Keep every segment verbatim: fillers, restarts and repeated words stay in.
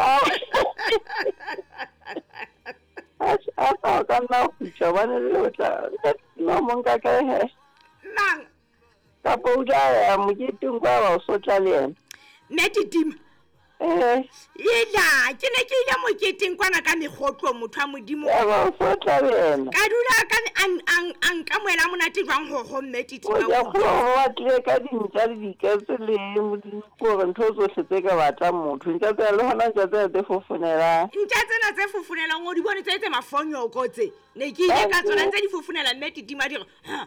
a ka nna go tšwa bane le o tla no monka ka he nang ka pouja ya moketeng kwa ba o sotla le ena netitima eh yela ke ne ke ile moketeng kwana ka megotlo motho a modimo ya ba o sotla le ena ka dula ka an an an ka moela monate jwang ho ho metitima o ya go wa tle ka dintja le diketse le modimo gore ntho tsohle tse ka batla motho ntja tsa le hona ntja tsa tse fofonela ntja tsena tse fofonela ngo di bone tse tse mafonyoko tse ne ke ile ka tsona tse di fofonela metitima di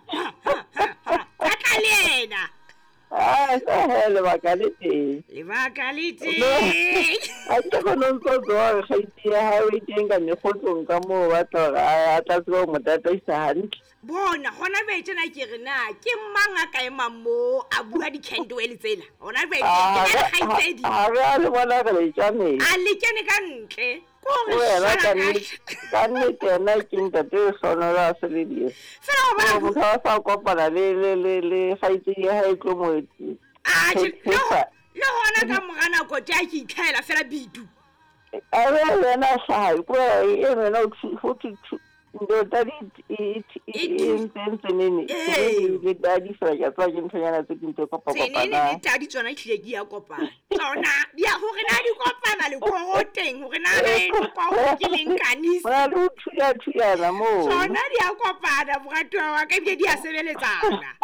ka tla le ena ah sa hele ba ka le teng le ba ka le teng a ke go no ntse go ga itse ha o itenga ne go tsong ka mo ba tla a tla tso mo tata isa hantle bona gona be tsena ke re na ke mmanga ka ema mo a bua di candle tsela gona be ke na ga itsedi a ga le bona ga le tsane a le kene ka ntle ko re wena ka sala ne ka ne tena ke ntate sona la se le di fela ba mo ka sa kopana le le le le ga itsedi ha e tlo mo a le hona ka mogana ko tja ke itlhaela fela bitu a re wena sa ko e re no go ndo tadi intsentsene le tadi fela ya tswa ke ntshanyana tse ke ntse kopa kopana tsene le tadi tsona tlile ke ya kopana tsona dia ho re na di kopana le go teng ho re na re di kwa ho ke leng kanisa ba lu thuya thuya na mo tsona dia kopana boratwa wa ka bile dia sebeletsana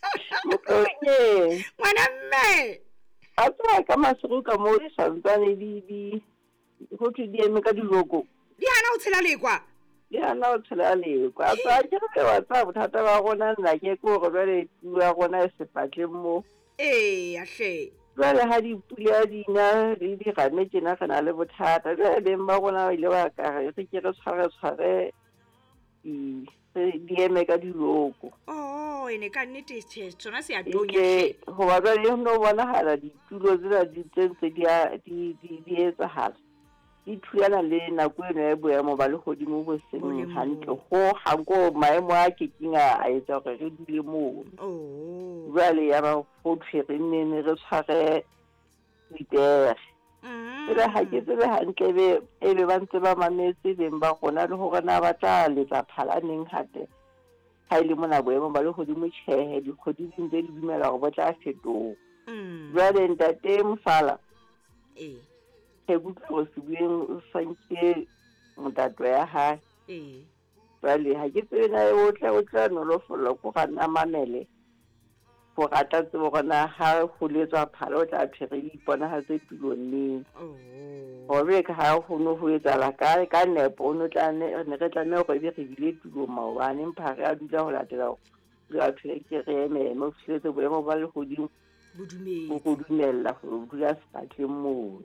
mokonye ngwana mme a tswa ka masego ka mo di santsane di di go tse di eme ka diloko di hana o tshela le kwa ya na o tshela le kwa tsa ke re wa tsa bothata ba gona nna ke go go bele bua gona se patle mo eh a hle bele ha di pula dina di di game tsena kana le bothata le beng ba gona ile ba ka re ke re tshware tshware di di eme ka diloko oh ene ka nnete tsona se a tonya hle go ba ba le no bona hala di tulo tsena di tsentse di di di etsa hala di thuana le nako eno ya boemo ba le godimo go seng hantle go hanko maemo a kekinga a etsa gore re dule moo oh jwale ya ba go tshwere nne re tshware ditere re ha ke tsebe hantle be e be ba ntse ba mametse beng ba gona le gore na ba tla letsa phalaneng hate ha ile mona boemo ba le godimo tšhehe dikgodi di ntse di dumela gore ba tla fetoga jwale ntate Mosala eh ke butla go se bueng o sanke motato ya ha eh bale ha ke tsena o tla o tla no lo follo go ga na mamele go rata tse bona ha go letswa phalo o tla tshwere ipona ha tse tulong oh go be ka ha go no go etsa la ka ka nepo o no tla ne ne re tla ne go be re bile tulong maobane mpa re a dula go latela go a tshwere ke re eme mo fitse boemo ba le godimo bodumedi go dumella go dula sepatleng moo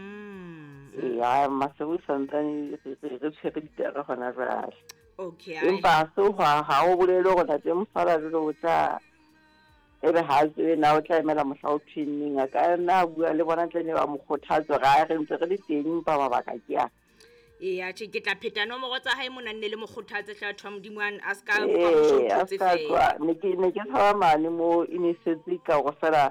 mhm ya masego santane re tshwere ditara gona jwale okay empa so ga ga o bolele go tate Mosala le go tla e be ha se na o tla emela mohla o twinning a ka na bua le bona tle ne ba mokgothatso ga re ntse re le teng pa mabaka ke a e a tse ke tla pheta nomoro tsa hae mona nne le mokgothatse tla thwa modimo an a ska kwa go shotse fe ne ke ne ke tshaba mane mo inisetse ka go fela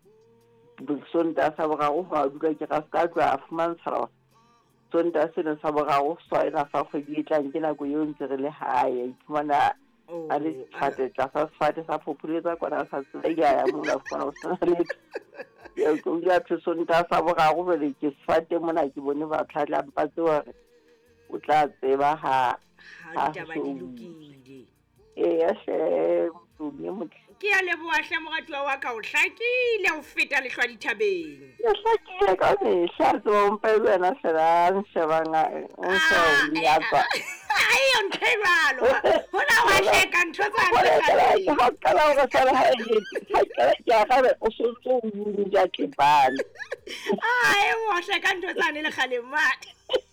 sonta sa bogago go a duka ke ga ska tla a fumantshara sonta se ne sa bogago so ena fa go di tlang ke nako yo ntse re le hae iphumana a le tshate tla sa tshate sa populetsa kwana sa tsela ya mo la kwana o sa le ya go ya sonta sa bogago be ke tshate mona ke bone ba tlhatla mpatse wa o tla tseba ha ha di ba di lokile e ya she motumi motle ke ya leboa hle mogatwa wa ka o hlakile o feta le hlwa dithabeng ya hlakile ka ne hlatso mpa wena sera nshebanga o sa o nyaka ai o nthebalo hona wa hleka ntho tsa nna ha kala o sala ha e ha kala ya ga o so so o ja ke bana ai o hleka ntho tsa ne le khale mate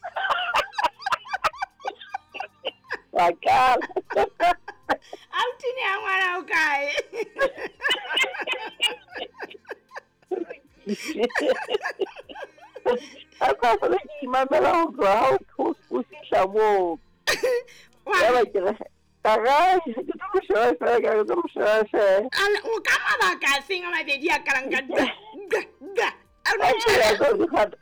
Wakala. Autini ya ngwana o kae. Aka fole ki mamela ho tloha ho ho fihla moo. Ya ba ke re taga ke tlo mo shwa fa ka tlo mo shwa fa. Ala o ka mabaka a feng a mabedi a kalang ka ga ga. Ai ya go di khat